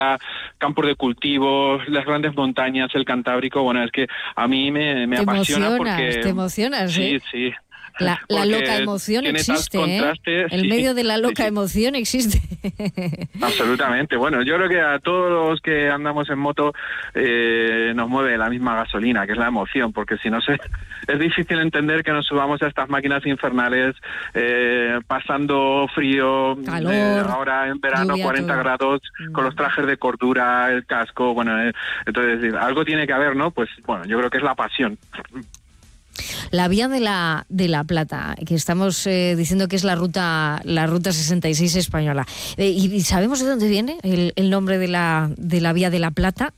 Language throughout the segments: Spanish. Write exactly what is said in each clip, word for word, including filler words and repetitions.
campos de cultivos, las grandes montañas, el Cantábrico. Bueno, es que a mí me, me te apasiona emocionas, porque... Te emocionas, sí, ¿eh? sí. La, la loca emoción existe, ¿eh? El sí, medio de la loca sí, sí. emoción existe. Absolutamente. Bueno, yo creo que a todos los que andamos en moto eh, nos mueve la misma gasolina, que es la emoción, porque si no se, es difícil entender que nos subamos a estas máquinas infernales eh, pasando frío, calor, eh, ahora en verano lluvia, cuarenta todo. grados, con los trajes de cordura, el casco, bueno, eh, entonces algo tiene que haber, ¿no? Pues bueno, yo creo que es la pasión. La vía de la de la Plata, que estamos eh, diciendo que es la ruta la ruta sesenta y seis española. Eh, ¿Y sabemos de dónde viene el, el nombre de la de la vía de la Plata?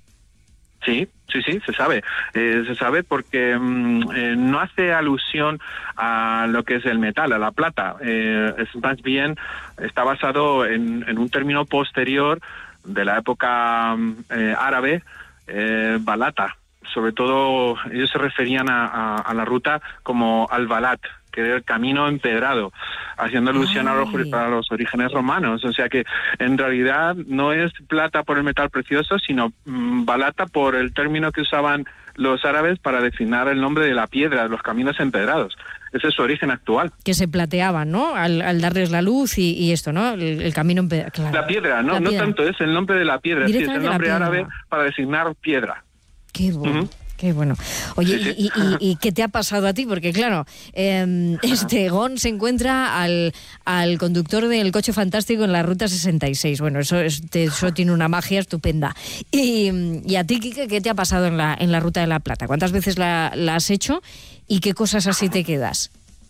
Sí, sí, sí, se sabe. Eh, se sabe porque mmm, eh, no hace alusión a lo que es el metal, a la plata. Eh, es más bien, está basado en, en un término posterior de la época eh, árabe, eh, balata. Sobre todo ellos se referían a, a, a la ruta como al-Balat, que era el camino empedrado, haciendo alusión a los, a los orígenes romanos. O sea que en realidad no es plata por el metal precioso, sino mmm, balata por el término que usaban los árabes para designar el nombre de la piedra, de los caminos empedrados. Ese es su origen actual. Que se plateaban, ¿no? Al, al darles la luz y, y esto, ¿no? El, el camino empedrado. Claro. La piedra, no, la no piedra. tanto es el nombre de la piedra, sí, es el nombre árabe para designar piedra. Qué bueno. Uh-huh. Qué bueno. Oye, sí, sí. ¿y, y, y qué te ha pasado a ti? Porque claro, eh, este Gon se encuentra al, al conductor del coche fantástico en la ruta sesenta y seis. Bueno, eso, eso tiene una magia estupenda. Y, y a ti, Quique, ¿qué te ha pasado en la, en la ruta de la Plata? ¿Cuántas veces la, la has hecho y qué cosas así te quedas?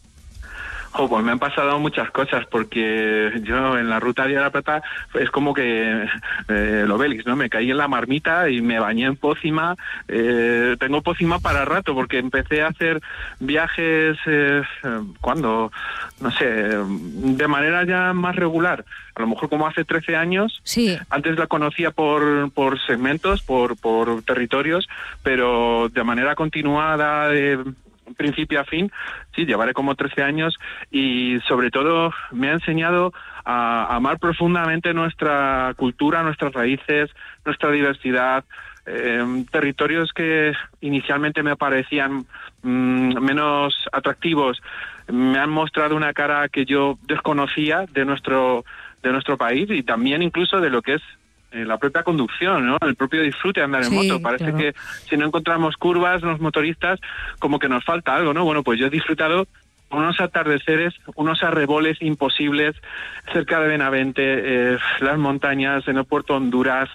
Oh, pues me han pasado muchas cosas, porque yo en la ruta de la Plata es como que eh, el Obélix, ¿no? Me caí en la marmita y me bañé en pócima. Eh, tengo pócima para rato, porque empecé a hacer viajes, eh, ¿cuándo? No sé, de manera ya más regular. A lo mejor como hace trece años. Sí. Antes la conocía por, por segmentos, por, por territorios, pero de manera continuada, de principio a fin, sí, llevaré como trece años y sobre todo me ha enseñado a amar profundamente nuestra cultura, nuestras raíces, nuestra diversidad, eh, territorios que inicialmente me parecían mmm, menos atractivos, me han mostrado una cara que yo desconocía de nuestro, de nuestro país y también incluso de lo que es la propia conducción, ¿no? El propio disfrute de andar en sí, moto. Parece claro. que si no encontramos curvas, los motoristas, como que nos falta algo, ¿no? Bueno, pues yo he disfrutado unos atardeceres, unos arreboles imposibles cerca de Benavente, eh, las montañas en el puerto de Honduras,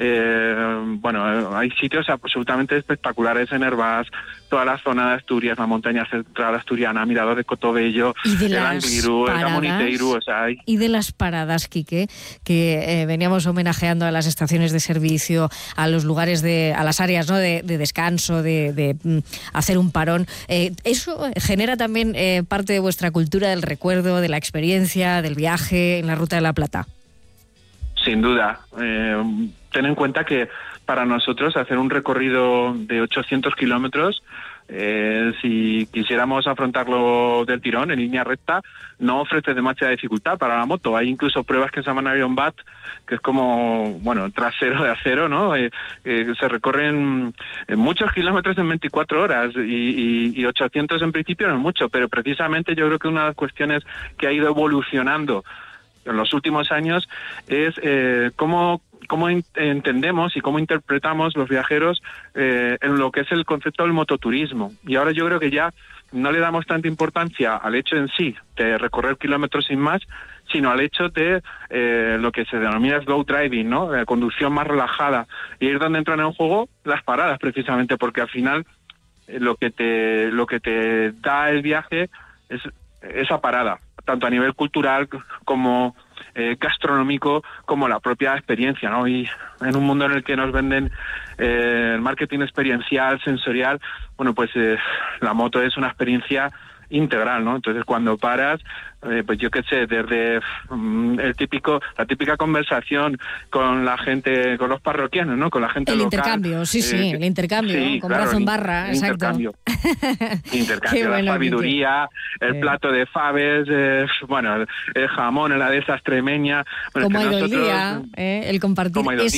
eh, bueno, hay sitios absolutamente espectaculares en Hervás, toda la zona de Asturias, la montaña central asturiana, Mirador de Cotobello, el Angliru, el Gamoniteiru, o sea, hay... Y de las paradas, Quique, que eh, veníamos homenajeando a las estaciones de servicio, a los lugares, de, a las áreas, ¿no? de, de descanso, de, de mm, hacer un parón. Eh, ¿Eso genera también eh, parte de vuestra cultura, del recuerdo, de la experiencia, del viaje en la Ruta de la Plata? Sin duda. Eh, ten en cuenta que para nosotros hacer un recorrido de ochocientos kilómetros, eh, si quisiéramos afrontarlo del tirón, en línea recta, no ofrece demasiada dificultad para la moto. Hay incluso pruebas que se llaman Iron Bat, que es como, bueno, trasero de acero, ¿no? Eh, eh, se recorren muchos kilómetros en veinticuatro horas y, y, y ochocientos en principio no es mucho, pero precisamente yo creo que una de las cuestiones que ha ido evolucionando en los últimos años es eh, cómo cómo entendemos y cómo interpretamos los viajeros eh, en lo que es el concepto del mototurismo. Y ahora yo creo que ya no le damos tanta importancia al hecho en sí de recorrer kilómetros sin más, sino al hecho de eh, lo que se denomina slow driving, ¿no? La conducción más relajada. Y es donde entran en juego las paradas, precisamente, porque al final eh, lo que te lo que te da el viaje es esa parada, tanto a nivel cultural como eh, gastronómico, como la propia experiencia, ¿no? Y en un mundo en el que nos venden eh, el marketing experiencial, sensorial, bueno, pues eh, la moto es una experiencia integral, ¿no? Entonces cuando paras, eh, pues yo qué sé, desde um, el típico, la típica conversación con la gente, con los parroquianos, ¿no? Con la gente el local. Intercambio, sí, sí, eh, el intercambio, sí, con claro, brazo en el, barra, el exacto. Intercambio, intercambio bueno, la sabiduría, Quique. el eh. plato de faves, eh, bueno, el jamón, la de esa extremeña. Bueno, ¿Cómo es que ha ido nosotros, el día? Eh, el compartir